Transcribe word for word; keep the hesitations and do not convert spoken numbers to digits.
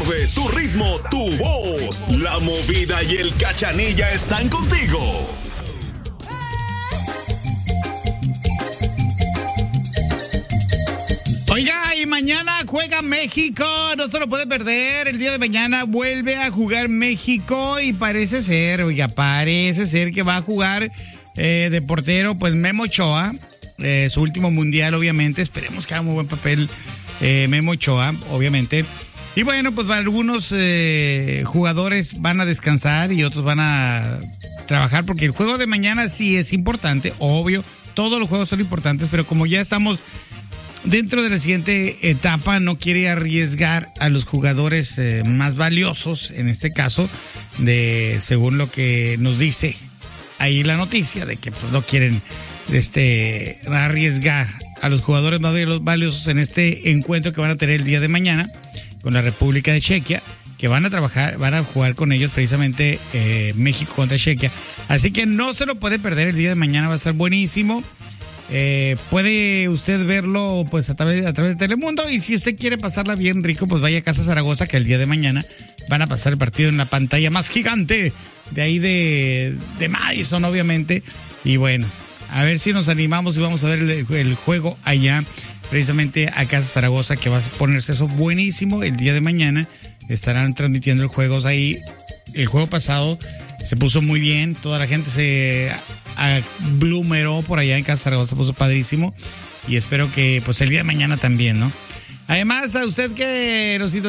tarde, tu ritmo, tu voz. La movida y el cachanilla están contigo. Oiga, y mañana juega México, no se lo puede perder. El día de mañana vuelve a jugar México y parece ser, oiga, parece ser que va a jugar eh, de portero, pues Memo Ochoa, eh, su último mundial, obviamente. Esperemos que haga muy buen papel eh, Memo Ochoa, obviamente. Y bueno, pues algunos eh, jugadores van a descansar y otros van a trabajar, porque el juego de mañana sí es importante, obvio. Todos los juegos son importantes, pero como ya estamos dentro de la siguiente etapa, no quiere arriesgar a los jugadores eh, más valiosos, en este caso, de según lo que nos dice ahí la noticia, de que pues, no quieren este, arriesgar a los jugadores más valiosos en este encuentro que van a tener el día de mañana con la República de Chequia, que van a trabajar, van a jugar con ellos precisamente eh, México contra Chequia. Así que no se lo puede perder, el día de mañana va a estar buenísimo. Eh, puede usted verlo pues a través, a través de Telemundo, y si usted quiere pasarla bien rico, pues vaya a Casa Zaragoza, que el día de mañana van a pasar el partido en la pantalla más gigante de ahí de, de Madison, obviamente. Y bueno, a ver si nos animamos y vamos a ver el, el juego allá precisamente a Casa Zaragoza, que va a ponerse eso buenísimo. El día de mañana estarán transmitiendo los juegos ahí. El juego pasado se puso muy bien, toda la gente se aglomeró por allá en Casa Zaragoza, se puso padrísimo, y espero que pues el día de mañana también, ¿no? Además, a usted que nos